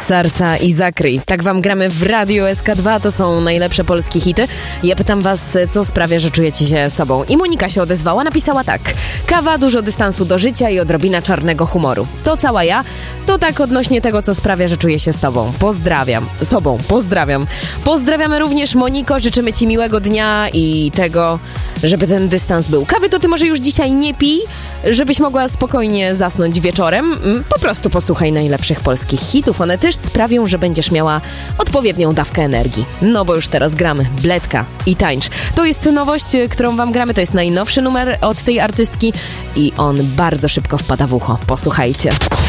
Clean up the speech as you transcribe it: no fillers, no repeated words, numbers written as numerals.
Sarsa i Zakryj. Tak wam gramy w Radiu SK2, to są najlepsze polskie hity. Ja pytam was, co sprawia, że czujecie się sobą. I Monika się odezwała, napisała tak. Kawa, dużo dystansu do życia i odrobina czarnego humoru. To cała ja, to tak odnośnie tego, co sprawia, że czuję się z tobą. Pozdrawiam. Pozdrawiamy również, Moniko, życzymy ci miłego dnia i tego, żeby ten dystans był. Kawy to ty może już dzisiaj nie pij, żebyś mogła spokojnie zasnąć wieczorem. Po prostu posłuchaj najlepszych polskich hitów. One też sprawią, że będziesz miała odpowiednią dawkę energii. No bo już teraz gramy Bledka i Tańcz. To jest nowość, którą wam gramy. To jest najnowszy numer od tej artystki i on bardzo szybko wpada w ucho. Posłuchajcie.